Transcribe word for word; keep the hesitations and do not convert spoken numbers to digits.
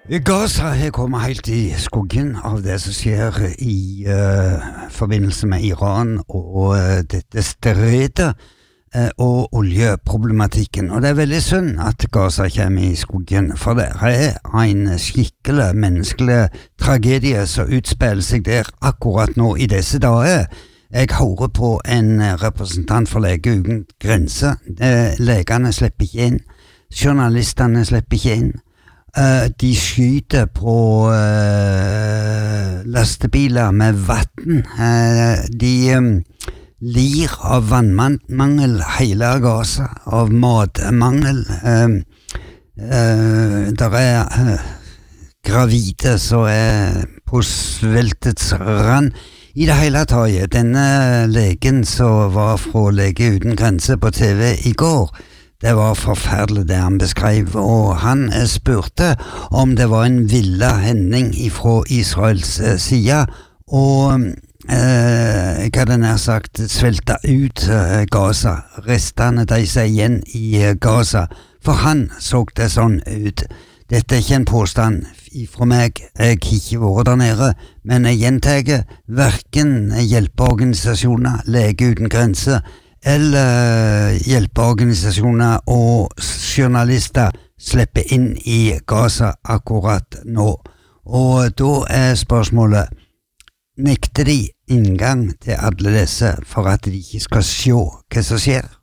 Gaza har kommet helt i skuggen av det som skjer i uh, forbindelse med Iran og uh, dette stredet uh, og oljeproblematikken. Og det er veldig synd at Gaza kommer i skuggen, for det er en skikkelig menneskelig tragedie som utspiller seg der akkurat nå i disse dager. Jeg hører på en representant for Leger Uten Grenser. Uh, legene slipper ikke inn, journalistene slipper ikke inn. Uh, de skyter på uh, lastebiler med vatten. Uh, de um, lir av vannmangel hele Gaza, av matmangel. Uh, uh, der er uh, gravide som er på sveltets rand. I det hele taget, denne legen som var fra Leger Uten Grenser på T V i går, det var forferdelig det han beskrev, og han spurte om det var en villa hending fra Israels eh, side, og eh, jeg hadde nær sagt svelta ut eh, Gaza, restene de seg igjen i eh, Gaza, for han så det sånn ut. Dette er ikke en påstand fra meg, jeg har ikke vært der nede, men jeg gjentar, hverken hjelpeorganisasjoner, Leger Uten Grenser, eller hjelpeorganisasjoner og journalister slipper inn i Gaza akkurat nå. Og da er spørsmålet, nekter de inngang til alle disse for at de ikke skal se hva som skjer?